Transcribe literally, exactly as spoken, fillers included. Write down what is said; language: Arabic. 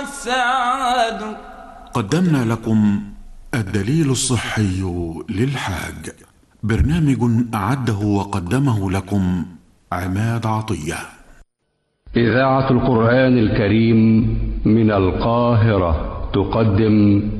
والسعاد. قدمنا لكم الدليل الصحي للحاج، برنامج أعده وقدمه لكم عماد عطية. إذاعة القرآن الكريم من القاهرة تقدم